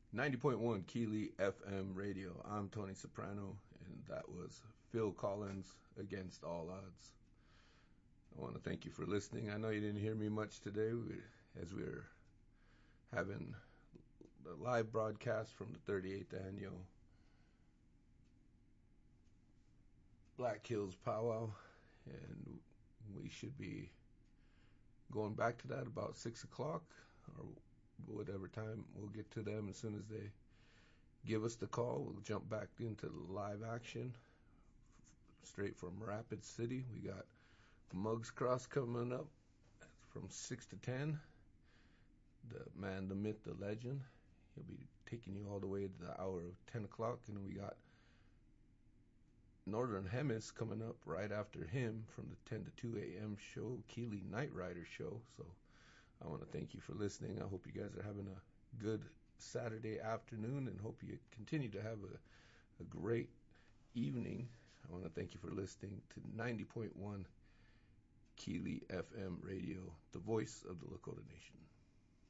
90.1 Keeley FM radio. I'm Tony Soprano, and that was Phil Collins, Against All Odds. I want to thank you for listening. I know you didn't hear me much today as we were having the live broadcast from the 38th annual Black Hills Powwow, and we should be going back to that about 6 o'clock or whatever time. We'll get to them as soon as they give us the call. We'll jump back into the live action straight from Rapid City. We got Mugs Cross coming up from 6 to 10. The man, the myth, the legend. He'll be taking you all the way to the hour of 10 o'clock. And we got Northern Hemis coming up right after him from the 10 to 2 a.m. show, Keeley Night Rider show. So I want to thank you for listening. I hope you guys are having a good Saturday afternoon and hope you continue to have a great evening. I want to thank you for listening to 90.1 Keeley FM radio, the voice of the Lakota Nation.